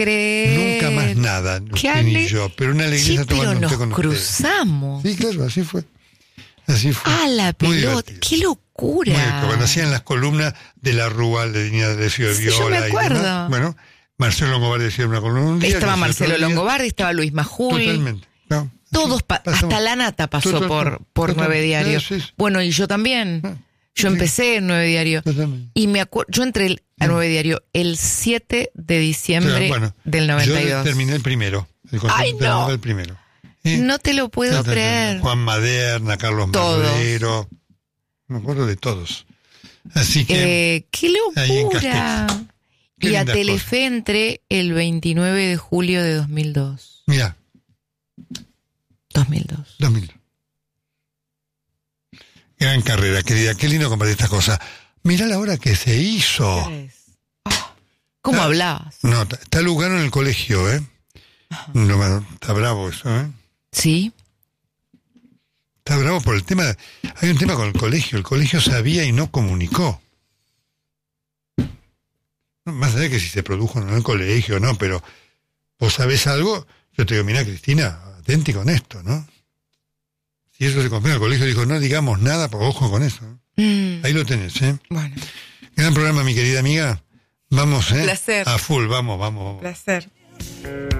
creer. Nunca más nada, usted ni yo, pero una alegría tomando un té con ustedes. Cruzamos. Sí, claro, así fue. Así fue. Ah, la pelota, qué locura. Muy bien, cuando hacían las columnas de la Rúa, de Línea de Fio de Viola. Yo me acuerdo. Y demás, bueno, Marcelo Longobardi decía una columna un día. Estaba Marcelo Longobardi, estaba Luis Majul. Totalmente. No, todos, hasta la Nata pasó por 9 Diarios. Sí. Bueno, y yo también. Yo empecé en 9 Diario. Y yo entré a 9 Diario el 7 de diciembre del 92. Yo terminé el primero. ¡Ay, no! El primero. No te lo puedo creer. Juan Maderna, Carlos Madero. Me acuerdo de todos. Así que. ¡Qué locura! Y a Telefe entré el 29 de julio de 2002. Mira. 2002. Gran carrera, querida. Qué lindo compartir estas cosas. Mirá la hora que se hizo. ¿Cómo hablabas? No, está Lugano en el colegio, ¿eh? No, está bravo eso, ¿eh? Sí. Está bravo por el tema. Hay un tema con el colegio. El colegio sabía y no comunicó. No, más allá de que si se produjo en el colegio o no, pero vos sabés algo, yo te digo, mira, Cristina, atenti con esto, ¿no? Si eso se confía en el colegio, dijo, no digamos nada, porque ojo con eso. Ahí lo tenés, ¿eh? Bueno. Gran programa, mi querida amiga. Vamos, ¿eh? Placer. A full, vamos. Placer.